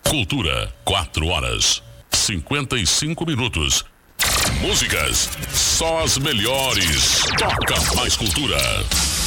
Cultura, 4 horas, 55 minutos. Músicas, só as melhores. Toca mais cultura.